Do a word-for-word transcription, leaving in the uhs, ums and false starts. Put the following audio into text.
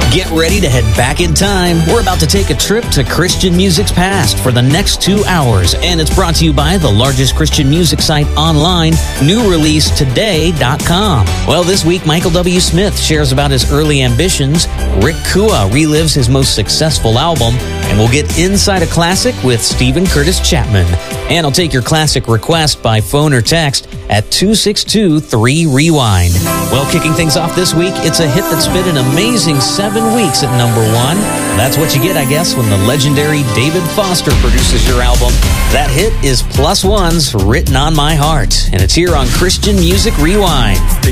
Get ready to head back in time. We're about to take a trip to Christian music's past for the next two hours, and it's brought to you by the largest Christian music site online, new release today dot com. Well, this week, Michael W. Smith shares about his early ambitions, Rick Kua relives his most successful album, and we'll get inside a classic with Stephen Curtis Chapman. And I'll take your classic request by phone or text at two six two, three, rewind. Well, kicking things off this week, it's a hit that spent an amazing seven weeks at number one. That's what you get, I guess, when the legendary David Foster produces your album. That hit is Plus One's Written on My Heart, and it's here on Christian Music Rewind.